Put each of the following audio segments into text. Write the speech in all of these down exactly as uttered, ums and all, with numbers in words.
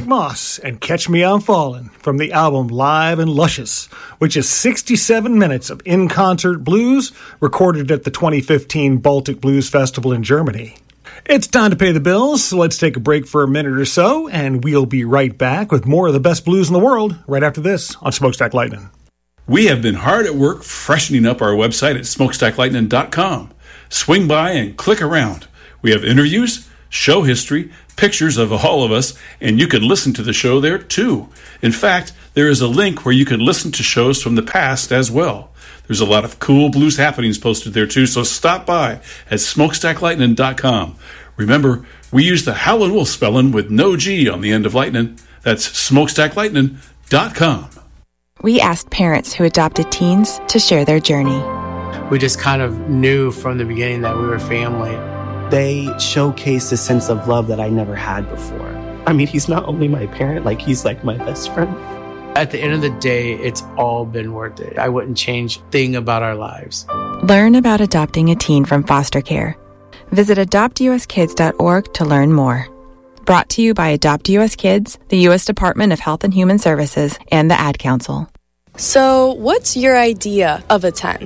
Moss and Catch Me I'm Falling from the album Live and Luscious, which is sixty-seven minutes of in-concert blues recorded at the twenty fifteen Baltic Blues Festival in Germany. It's time to pay the bills, so let's take a break for a minute or so, and we'll be right back with more of the best blues in the world right after this on Smokestack Lightning. We have been hard at work freshening up our website at smokestack lightning dot com. Swing by and click around. We have interviews, show history, pictures of all of us, and you can listen to the show there too. In fact, there is a link where you can listen to shows from the past as well. There's a lot of cool blues happenings posted there too, so stop by at smokestack lightning dot com. Remember, we use the Howlin' Wolf spelling with no G on the end of lightning. That's smokestack lightning dot com. We asked parents who adopted teens to share their journey. We just kind of knew from the beginning that we were family. They showcased a sense of love that I never had before. I mean, he's not only my parent, like he's like my best friend. At the end of the day, it's all been worth it. I wouldn't change a thing about our lives. Learn about adopting a teen from foster care. Visit adopt u s kids dot org to learn more. Brought to you by Adopt U S Kids, the U S Department of Health and Human Services, and the Ad Council. So, what's your idea of a ten?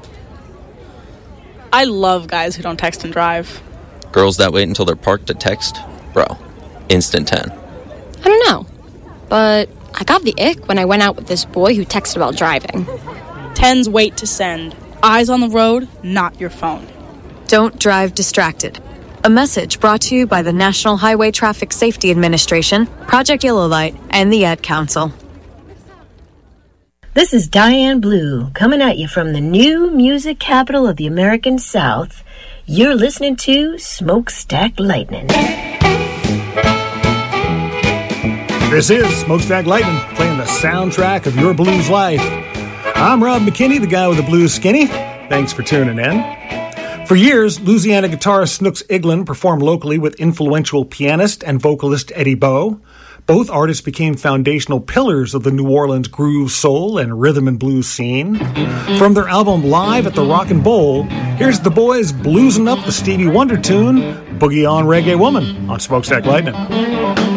I love guys who don't text and drive. Girls that wait until they're parked to text? Bro, instant ten. I don't know, but I got the ick when I went out with this boy who texted while driving. Tens wait to send. Eyes on the road, not your phone. Don't drive distracted. A message brought to you by the National Highway Traffic Safety Administration, Project Yellow Light, and the Ad Council. This is Diane Blue, coming at you from the new music capital of the American South. You're listening to Smokestack Lightning. This is Smokestack Lightning, playing the soundtrack of your blues life. I'm Rob McKinney, the guy with the blues skinny. Thanks for tuning in. For years, Louisiana guitarist Snooks Eaglin performed locally with influential pianist and vocalist Eddie Bowe. Both artists became foundational pillars of the New Orleans groove, soul, and rhythm and blues scene. From their album Live at the Rockin' Bowl, here's the boys bluesing up the Stevie Wonder tune, Boogie on Reggae Woman, on Smokestack Lightning.